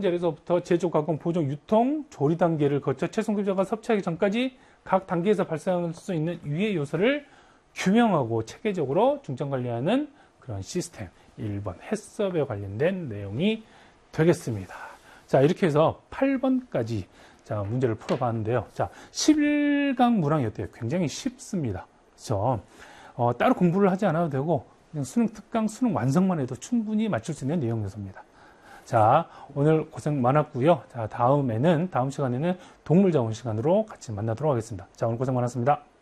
재료에서부터 제조, 가공, 보존, 유통, 조리 단계를 거쳐 최종 소비자가 섭취하기 전까지 각 단계에서 발생할 수 있는 유해 요소를 규명하고 체계적으로 중점 관리하는 그런 시스템. 1번 해썹에 관련된 내용이 되겠습니다. 자, 이렇게 해서 8번까지 자, 문제를 풀어봤는데요. 자, 11강 문항이 어때요? 굉장히 쉽습니다. 그렇죠? 따로 공부를 하지 않아도 되고 그냥 수능 특강, 수능 완성만 해도 충분히 맞출 수 있는 내용 요소입니다. 자, 오늘 고생 많았고요. 자, 다음 시간에는 동물자원 시간으로 같이 만나도록 하겠습니다. 자, 오늘 고생 많았습니다.